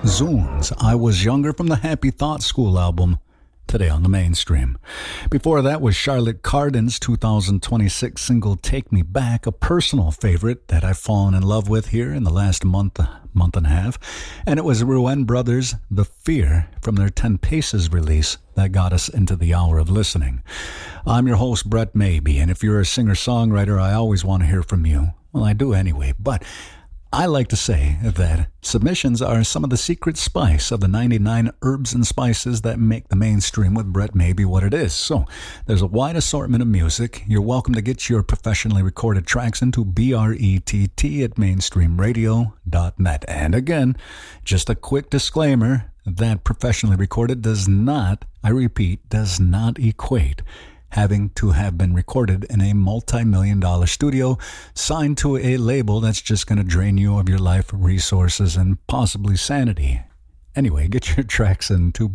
Zunes, I Was Younger from the Happy Thoughts School album, today on the mainstream. Before that was Charlotte Cardin's 2026 single Take Me Back, a personal favorite that I've fallen in love with here in the last month and a half. And it was Ruan Brothers' The Fear from their 10 Paces release that got us into the hour of listening. I'm your host, Brett Maybe, and if you're a singer-songwriter, I always want to hear from you. Well, I do anyway, but I like to say that submissions are some of the secret spice of the 99 herbs and spices that make the mainstream with Brett Maybe what it is. So there's a wide assortment of music. You're welcome to get your professionally recorded tracks into brett@mainstreamradio.net. And again, just a quick disclaimer that professionally recorded does not, I repeat, does not equate having to have been recorded in a multi-million-dollar studio, signed to a label that's just going to drain you of your life, resources, and possibly sanity. Anyway, get your tracks into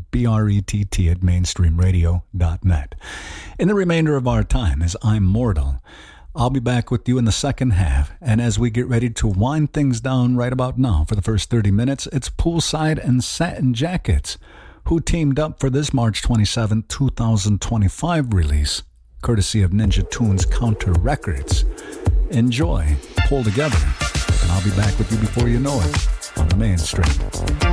brett@mainstreamradio.net. In the remainder of our time, as I'm mortal, I'll be back with you in the second half, and as we get ready to wind things down right about now for the first 30 minutes, it's Poolside and Satin Jackets, who teamed up for this March 27, 2025 release, courtesy of Ninja Tunes Counter Records. Enjoy, pull together, and I'll be back with you before you know it on the mainstream.